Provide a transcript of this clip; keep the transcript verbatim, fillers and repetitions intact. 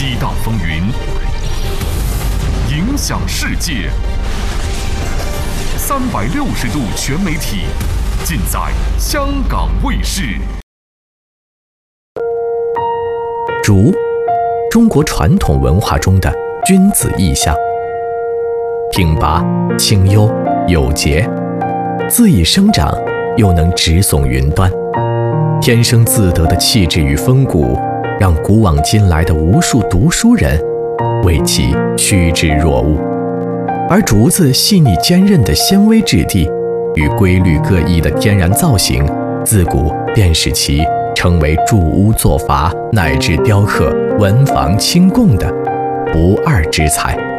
激荡风云，影响世界。三百六十度全媒体，尽在香港卫视。 竹，中国传统文化中的君子意象，挺拔、清幽、有节，恣意生长，又能直耸云端。天生自得的气质与风骨，让古往今来的无数读书人为其趋之若鹜。而竹子细腻坚韧的纤维质地与规律各异的天然造型，自古便使其成为筑屋作筏乃至雕刻文房清供的不二之材。